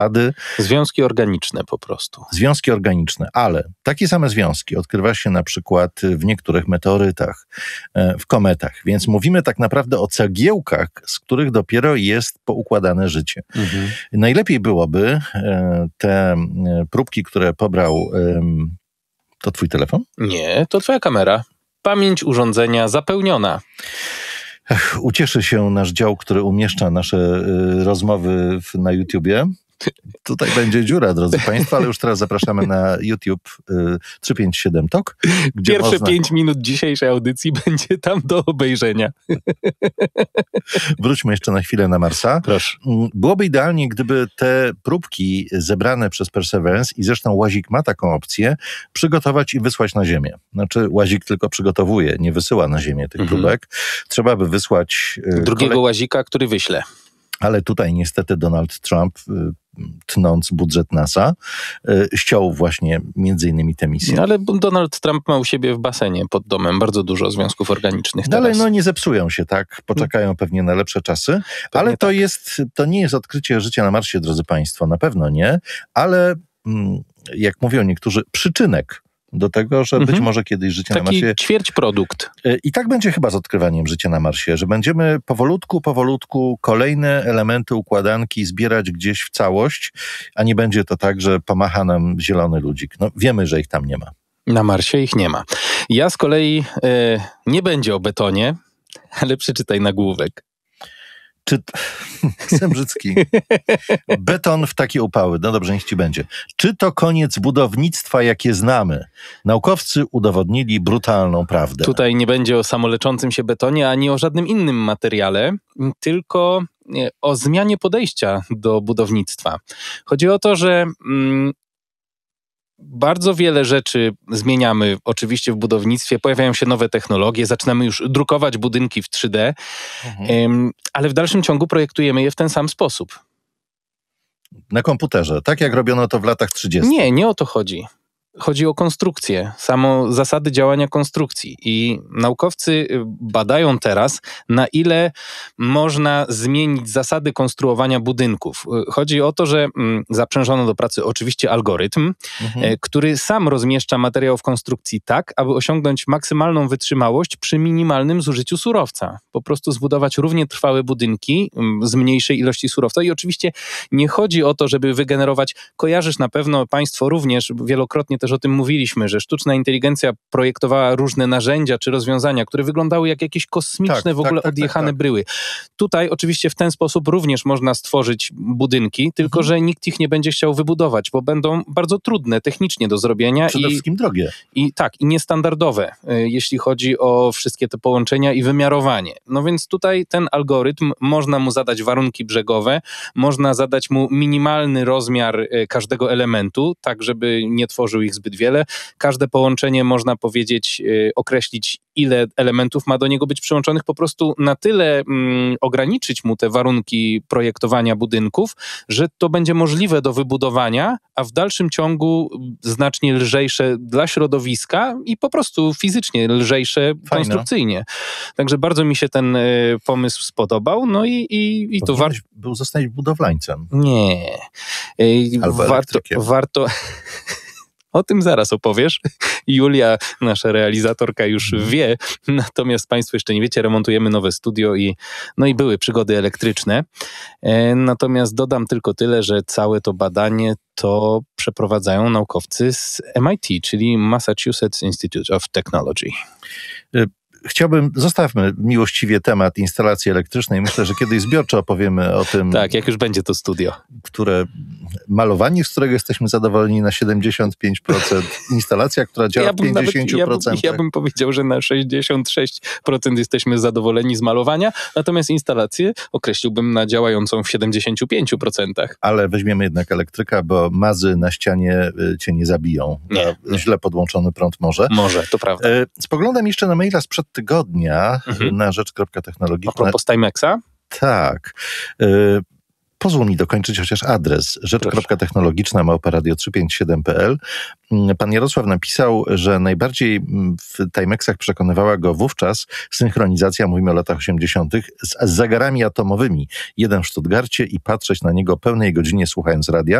Związki organiczne po prostu. Związki organiczne, ale takie same związki odkrywa się na przykład w niektórych meteorytach, w kometach, więc mówimy tak naprawdę o cegiełkach, z których dopiero jest poukładane życie. Najlepiej byłoby te próbki, które pobrał... To twój telefon? Nie, to twoja kamera. Pamięć urządzenia zapełniona. Ucieszy się nasz dział, który umieszcza nasze rozmowy na YouTubie. Tutaj będzie dziura, drodzy Państwo, ale już teraz zapraszamy na YouTube 357 Talk. Gdzie Pierwsze 5 minut dzisiejszej audycji będzie tam do obejrzenia. Wróćmy jeszcze na chwilę na Marsa. Proszę. Byłoby idealnie, gdyby te próbki zebrane przez Perseverance, i zresztą Łazik ma taką opcję, przygotować i wysłać na Ziemię. Znaczy Łazik tylko przygotowuje, nie wysyła na Ziemię tych próbek. Trzeba by wysłać... drugiego Łazika, który wyśle. Ale tutaj niestety Donald Trump, tnąc budżet NASA, ściął właśnie między innymi tę misję. No ale Donald Trump ma u siebie w basenie pod domem bardzo dużo związków organicznych teraz. Ale nie zepsują się, tak? Poczekają pewnie na lepsze czasy. Ale to nie jest odkrycie życia na Marsie, drodzy Państwo, na pewno nie, ale jak mówią niektórzy, przyczynek do tego, że być może kiedyś życie na Marsie... Taki ćwierć produkt. I tak będzie chyba z odkrywaniem życia na Marsie, że będziemy powolutku kolejne elementy układanki zbierać gdzieś w całość, a nie będzie to tak, że pomacha nam zielony ludzik. No, wiemy, że ich tam nie ma. Na Marsie ich nie ma. Ja z kolei nie będzie o betonie, ale przeczytaj nagłówek. Zembrzycki. Beton w takie upały. No dobrze, niech ci będzie. Czy to koniec budownictwa, jakie znamy? Naukowcy udowodnili brutalną prawdę. Tutaj nie będzie o samoleczącym się betonie, ani o żadnym innym materiale, tylko o zmianie podejścia do budownictwa. Chodzi o to, że bardzo wiele rzeczy zmieniamy oczywiście w budownictwie, pojawiają się nowe technologie, zaczynamy już drukować budynki w 3D, ale w dalszym ciągu projektujemy je w ten sam sposób. Na komputerze, tak jak robiono to w latach 30. Nie o to chodzi. Chodzi o konstrukcję, zasady działania konstrukcji i naukowcy badają teraz, na ile można zmienić zasady konstruowania budynków. Chodzi o to, że zaprzężono do pracy oczywiście algorytm, który sam rozmieszcza materiał w konstrukcji tak, aby osiągnąć maksymalną wytrzymałość przy minimalnym zużyciu surowca. Po prostu zbudować równie trwałe budynki z mniejszej ilości surowca i oczywiście nie chodzi o to, żeby wygenerować, kojarzysz na pewno Państwo również wielokrotnie też o tym mówiliśmy, że sztuczna inteligencja projektowała różne narzędzia czy rozwiązania, które wyglądały jak jakieś kosmiczne odjechane bryły. Tutaj oczywiście w ten sposób również można stworzyć budynki, tylko że nikt ich nie będzie chciał wybudować, bo będą bardzo trudne technicznie do zrobienia. Przede wszystkim drogie. I niestandardowe, jeśli chodzi o wszystkie te połączenia i wymiarowanie. No więc tutaj ten algorytm, można mu zadać warunki brzegowe, można zadać mu minimalny rozmiar każdego elementu, tak żeby nie tworzył ich zbyt wiele. Każde połączenie można powiedzieć, określić, ile elementów ma do niego być przyłączonych, po prostu na tyle ograniczyć mu te warunki projektowania budynków, że to będzie możliwe do wybudowania, a w dalszym ciągu znacznie lżejsze dla środowiska i po prostu fizycznie lżejsze konstrukcyjnie. Także bardzo mi się ten pomysł spodobał. No i to był zostać budowlańcem. Nie. Albo warto O tym zaraz opowiesz. Julia, nasza realizatorka, już wie, natomiast Państwo jeszcze nie wiecie, remontujemy nowe studio i były przygody elektryczne. Natomiast dodam tylko tyle, że całe to badanie to przeprowadzają naukowcy z MIT, czyli Massachusetts Institute of Technology. Zostawmy miłościwie temat instalacji elektrycznej. Myślę, że kiedyś zbiorczo opowiemy o tym. Tak, jak już będzie to studio. Malowanie, z którego jesteśmy zadowoleni na 75%, instalacja, która działa w 50%. Ja bym powiedział, że na 66% jesteśmy zadowoleni z malowania, natomiast instalację określiłbym na działającą w 75%. Ale weźmiemy jednak elektryka, bo mazy na ścianie cię nie zabiją. Nie. Źle podłączony prąd może. Może, to prawda. Spoglądam jeszcze na maila sprzed tygodnia na rzecz.technologii. A propos Timexa? Tak. pozwól mi dokończyć chociaż adres rzecz.technologiczna@radio357.pl. Pan Jarosław napisał, że najbardziej w Timexach przekonywała go wówczas synchronizacja, mówimy o latach 80., z zegarami atomowymi. Jeden w Stuttgarcie i patrzeć na niego pełnej godzinie słuchając radia.